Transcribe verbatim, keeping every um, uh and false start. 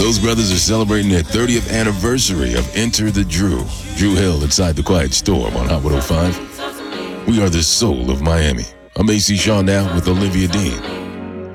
Those brothers are celebrating their thirtieth anniversary of Enter the Drew. Drew Hill inside the Quiet Storm on Hot one oh five. We are the soul of Miami. I'm A C Shaw now with Olivia Dean.